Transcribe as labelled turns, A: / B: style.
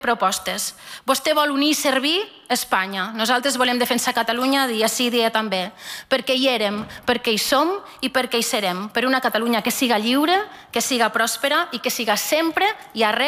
A: propostes. Vostè vol unir i servir Espanya. Nosaltres volem defensar Catalunya dia sí, dia també, perquè hi érem, perquè hi som i perquè hi serem, per una Catalunya que siga lliure, que siga pròspera i que siga sempre i arreu